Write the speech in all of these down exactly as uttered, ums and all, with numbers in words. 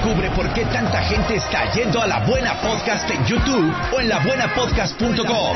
Descubre por qué tanta gente está yendo a La Buena Podcast en YouTube o en la buena podcast punto com.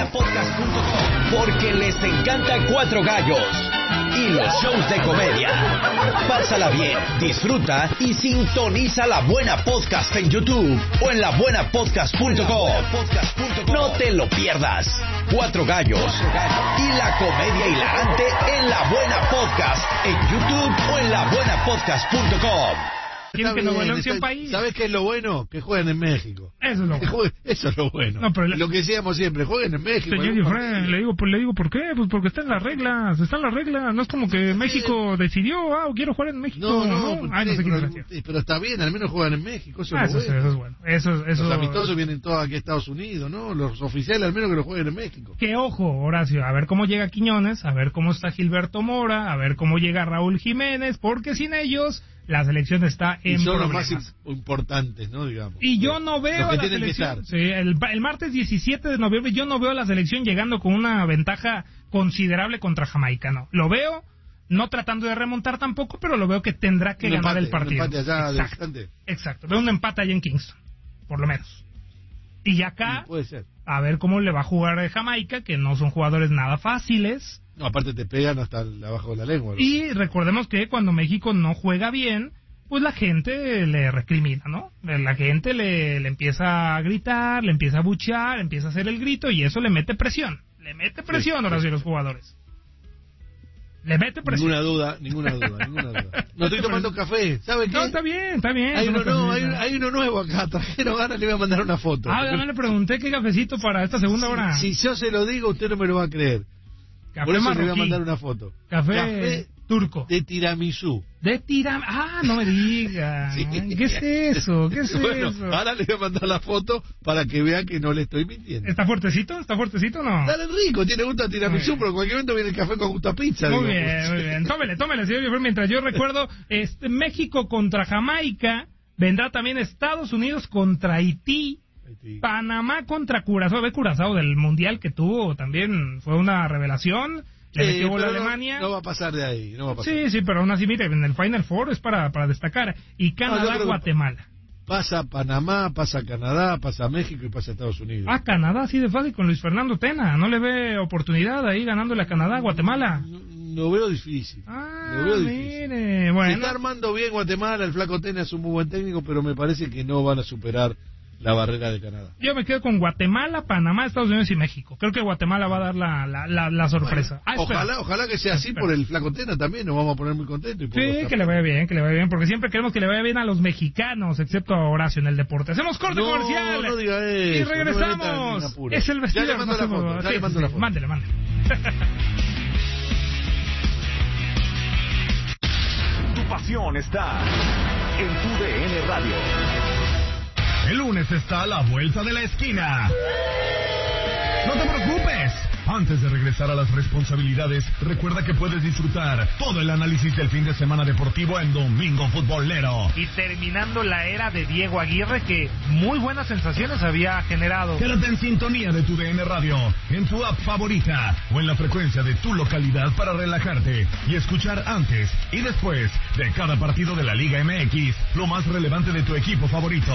Porque les encanta Cuatro Gallos y los shows de comedia. Pásala bien, disfruta y sintoniza La Buena Podcast en YouTube o en la buena podcast punto com. No te lo pierdas. Cuatro Gallos y la comedia hilarante en La Buena Podcast en YouTube o en la buena podcast punto com. Está bien, está, ¿sabes qué es lo bueno? Que jueguen en México. Eso es lo bueno. Jueguen, eso es lo bueno. No, pero la... Lo que decíamos siempre, jueguen en México. Señor Efraín, le digo, pues, le digo, ¿por qué? Pues porque están las reglas, están las reglas. No es como que México decidió, ah, quiero jugar en México. No, no, no, Ay, no sé pero, pero está bien, al menos juegan en México. Eso, ah, es, eso, bueno. eso es bueno. Eso, eso... Los amistosos vienen todos aquí a Estados Unidos, ¿no? Los oficiales al menos que lo jueguen en México. Que ojo, Horacio, a ver cómo llega Quiñones, a ver cómo está Gilberto Mora, a ver cómo llega Raúl Jiménez, porque sin ellos... la selección está en y son problemas. los más importantes, ¿no? Digamos. Y yo no veo que a la selección. Sí, el, el martes diecisiete de noviembre yo no veo a la selección llegando con una ventaja considerable contra Jamaica, no. Lo veo, no tratando de remontar tampoco, pero lo veo que tendrá que un ganar empate, el partido. Un empate allá exacto, exacto. Veo un empate allá en Kingston, por lo menos. Y acá, sí, puede ser. A ver cómo le va a jugar Jamaica, que no son jugadores nada fáciles. No, aparte te pegan hasta abajo de la lengua, ¿no? Y recordemos que cuando México no juega bien, pues la gente le recrimina, ¿no? La gente le, le empieza a gritar, le empieza a buchear, empieza a hacer el grito y eso le mete presión. Le mete presión sí, ahora sí a los jugadores. Le mete presión. Ninguna duda, ninguna duda, ninguna duda. No estoy tomando café, ¿sabe qué? No, está bien, está bien. Hay uno, no, hay, hay uno nuevo acá, trajeron ganas, le voy a mandar una foto. Ah, ya no le pregunté qué cafecito para esta segunda si, hora. Si yo se lo digo, usted no me lo va a creer. Café Por eso marroquí. le voy a mandar una foto. Café, Café turco. De tiramisú. De tiramisú. Ah, no me diga. Sí. ¿Qué es eso? ¿Qué es bueno, eso? Ahora le voy a mandar la foto para que vea que no le estoy mintiendo. ¿Está fuertecito? ¿Está fuertecito o no? Dale rico, tiene gusto a tiramisú, pero en cualquier momento viene el café con gusto a pizza. Muy digo, bien, pues. muy bien. Tómele, tómele, señor. Mientras yo recuerdo, este, México contra Jamaica, vendrá también Estados Unidos contra Haití. Haití. Panamá contra Curazao. Ve Curazao del Mundial que tuvo, también fue una revelación. Le metió gol a Alemania. No, no va a pasar de ahí, no va a pasar. Sí, sí, pero aún así, mire, en el Final Four es para, para destacar. Y Canadá, no, Guatemala. Pasa Panamá, pasa Canadá, pasa México y pasa Estados Unidos. Ah, Canadá, así de fácil con Luis Fernando Tena. ¿No le ve oportunidad ahí ganándole a Canadá, Guatemala? No, lo veo difícil. Ah, lo veo mire, difícil. bueno. Se está armando bien Guatemala, el Flaco Tena es un muy buen técnico, pero me parece que no van a superar la barrera de Canadá. Yo me quedo con Guatemala, Panamá, Estados Unidos y México. Creo que Guatemala va a dar la, la, la, la sorpresa. Bueno, ah, ojalá, ojalá que sea así espera. Por el Flaco Tena también, nos vamos a poner muy contentos. Y por sí, que le vaya bien, que le vaya bien, porque siempre queremos que le vaya bien a los mexicanos, excepto a Horacio en el deporte. Hacemos corte no, comercial no diga eso, y regresamos. No es el vestido. Ya le mando la foto, ya sí, le mando sí, la foto. Mándele, mándele. Tu pasión está en tu D N Radio. El lunes está a la vuelta de la esquina. No te preocupes. Antes de regresar a las responsabilidades, recuerda que puedes disfrutar todo el análisis del fin de semana deportivo en Domingo Futbolero. Y terminando la era de Diego Aguirre, que muy buenas sensaciones había generado. Quédate en sintonía de tu D N Radio, en tu app favorita o en la frecuencia de tu localidad para relajarte y escuchar antes y después de cada partido de la Liga M X lo más relevante de tu equipo favorito.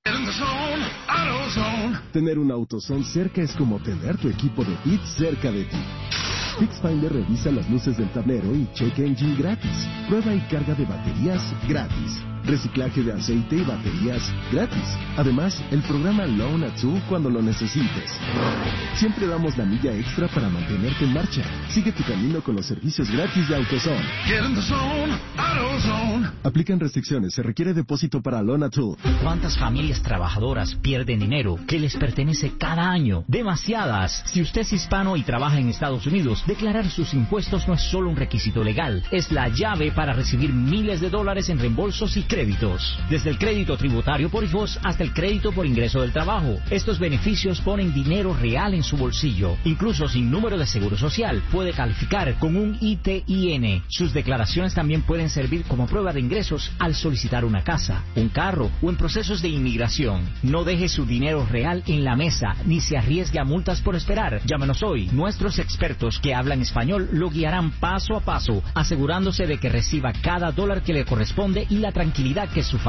Tener un AutoZone cerca es como tener tu equipo de Beats cerca de ti. FixFinder revisa las luces del tablero y check engine gratis. Prueba y carga de baterías gratis. Reciclaje de aceite y baterías gratis. Además, el programa Loan a Two cuando lo necesites. Siempre damos la milla extra para mantenerte en marcha. Sigue tu camino con los servicios gratis de AutoZone. Get in the zone, AutoZone. Aplican restricciones. Se requiere depósito para Loan a Two. ¿Cuántas familias trabajadoras pierden dinero que les pertenece cada año? Demasiadas. Si usted es hispano y trabaja en Estados Unidos, declarar sus impuestos no es solo un requisito legal, es la llave para recibir miles de dólares en reembolsos y créditos. Desde el crédito tributario por hijos hasta el crédito por ingreso del trabajo. Estos beneficios ponen dinero real en su bolsillo. Incluso sin número de seguro social, puede calificar con un I T I N. Sus declaraciones también pueden servir como prueba de ingresos al solicitar una casa, un carro o en procesos de inmigración. No deje su dinero real en la mesa, ni se arriesgue a multas por esperar. Llámenos hoy. Nuestros expertos que hablan español lo guiarán paso a paso, asegurándose de que reciba cada dólar que le corresponde y la tranquilidad que su familia